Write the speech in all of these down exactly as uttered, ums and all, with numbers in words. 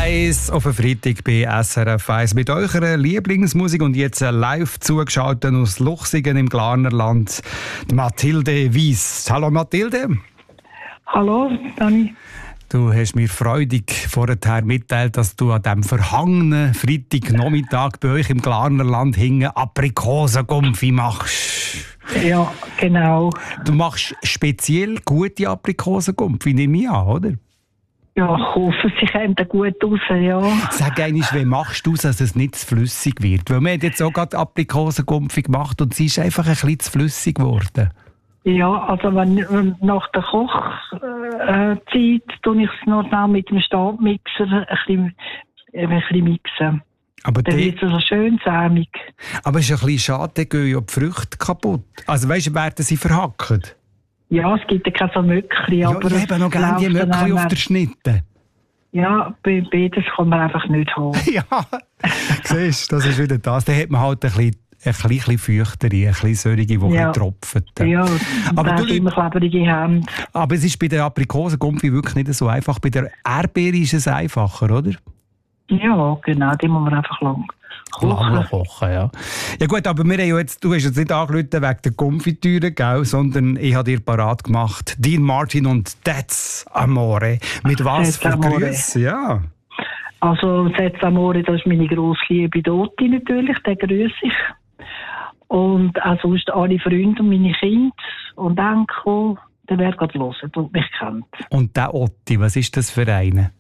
eins auf den Freitag bei S R F eins mit eurer Lieblingsmusik und jetzt live zugeschaltet aus Luchsingen im Glarnerland, Mathilde Weiss. Hallo Mathilde. Hallo, Dani. Du hast mir freudig vorher mitteilt, dass du an diesem verhangenen Freitagnachmittag bei euch im Glarnerland hingen Aprikosengumpfi machst. Ja, genau. Du machst speziell gute Aprikosengumpfi, nehme ich an, oder? Ja, ich hoffe, sie kommen gut raus, ja. Sag einmal, wie machst du es, dass es nicht zu flüssig wird? Weil wir haben jetzt auch gerade Aprikosengumpfi gemacht und sie ist einfach ein bisschen zu flüssig geworden. Ja, also wenn, wenn nach der Kochzeit äh, tue ich es noch schnell mit dem Stabmixer ein bisschen, ein bisschen mixen. Aber dann wird es so schön sämig. Aber es ist ein bisschen schade, dann gehen ja die Früchte kaputt. Also weißt du, werden sie verhackt? Ja, es gibt ja keine so Möckli. Ja, aber ich habe noch gerne die Möckli auf der Schnitte. Ja, bei beides kann man einfach nicht haben. Ja, siehst du, das ist wieder das. Dann hat man halt ein bisschen ein bisschen feuchtere, ein bisschen solche, die ja. tropfen. Ja, aber du immer klebrige Hände. Aber es ist bei der Aprikosengumpfi wirklich nicht so einfach. Bei der Erdbeere ist es einfacher, oder? Ja, genau. Die muss man einfach lang kochen. Lang kochen, ja. Ja gut, aber wir haben ja jetzt, du hast jetzt nicht angerufen wegen der Konfitüre, gell, sondern ich habe dir parat gemacht. Dean Martin und That's Amore. Mit was für Grüße? Ja. Also That's Amore, das ist meine grosse Liebe Doti natürlich, den grüße ich. Und auch sonst alle Freunde und meine Kinder und Enkel, der wer gerade hören und mich kennt. Und der Otti, was ist das für einen?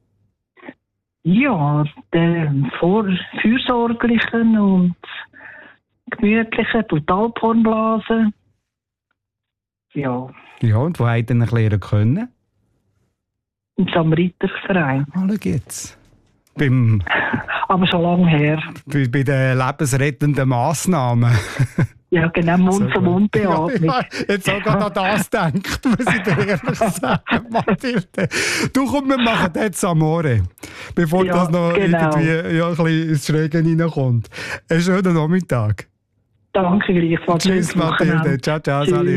Ja, der vor fürsorglichen und gemütlichen, Totalpornblasen. Ja. Ja, und wo hat er ihn erklären können? Im Samariterverein. Ah, schau jetzt. Beim, aber schon lange her. Bei, bei den lebensrettenden Massnahmen. Ja, genau, Mund-zu-Mund-Beatmung. Ja, ja, jetzt auch gerade an das denkt, muss ich dir ehrlich sagen, Mathilde. Du, komm, wir machen jetzt Amore, bevor ja, das noch genau. irgendwie ja, ein bisschen ins Schräge reinkommt. Einen schönen Nachmittag. Danke, gleichfalls. Tschüss, Mathilde. Ciao, ciao, salut.